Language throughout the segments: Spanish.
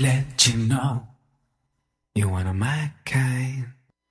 let you know you one of my kind.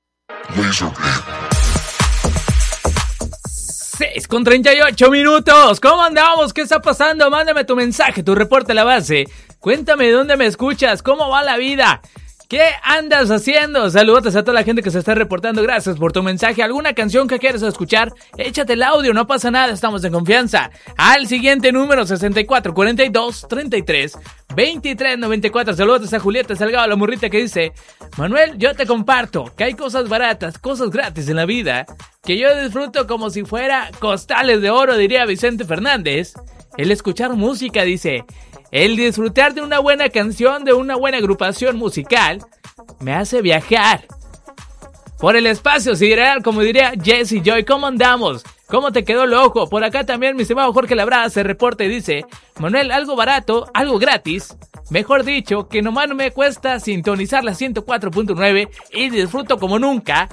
6:38. ¿Cómo andamos? ¿Qué está pasando? Mándame tu mensaje, tu reporte a la base. Cuéntame de dónde me escuchas, cómo va la vida. ¿Qué andas haciendo? Saludos a toda la gente que se está reportando. Gracias por tu mensaje. ¿Alguna canción que quieres escuchar? Échate el audio, no pasa nada, estamos en confianza. Al siguiente número, 64 42 33 23 94. Saludos a Julieta Salgado, la morrita que dice: Manuel, yo te comparto que hay cosas baratas, cosas gratis en la vida, que yo disfruto como si fuera costales de oro, diría Vicente Fernández. El escuchar música, dice. El disfrutar de una buena canción, de una buena agrupación musical, me hace viajar por el espacio sideral, como diría Jesse Joy. ¿Cómo andamos? ¿Cómo te quedó el ojo? Por acá también mi estimado Jorge Labrada se reporta y dice: Manuel, algo barato, algo gratis, mejor dicho, que nomás no me cuesta sintonizar la 104.9 y disfruto como nunca,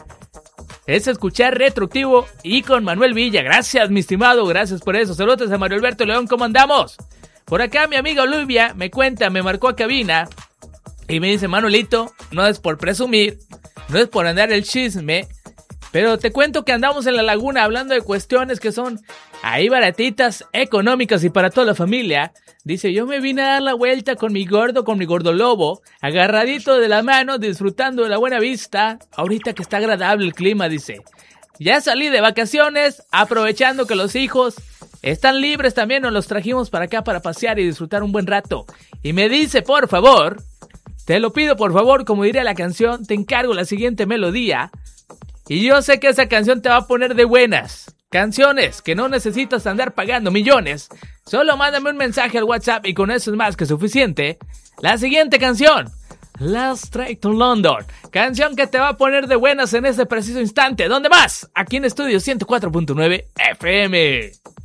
es escuchar Retroactivo y con Manuel Villa. Gracias, mi estimado, gracias por eso. Saludos a Mario Alberto León, ¿cómo andamos? Por acá mi amiga Olivia me cuenta, me marcó a cabina y me dice: Manuelito, no es por presumir, no es por andar el chisme, pero te cuento que andamos en la laguna hablando de cuestiones que son ahí baratitas, económicas y para toda la familia. Dice: yo me vine a dar la vuelta con mi gordo lobo, agarradito de la mano, disfrutando de la buena vista, ahorita que está agradable el clima, dice. Ya salí de vacaciones, aprovechando que los hijos están libres también, nos los trajimos para acá para pasear y disfrutar un buen rato. Y me dice, por favor, te lo pido por favor, como diría la canción, te encargo la siguiente melodía. Y yo sé que esa canción te va a poner de buenas. Canciones que no necesitas andar pagando millones. Solo mándame un mensaje al WhatsApp y con eso es más que suficiente. La siguiente canción: Last Train to London. Canción que te va a poner de buenas en este preciso instante. ¿Dónde más? Aquí en Estudio 104.9 FM.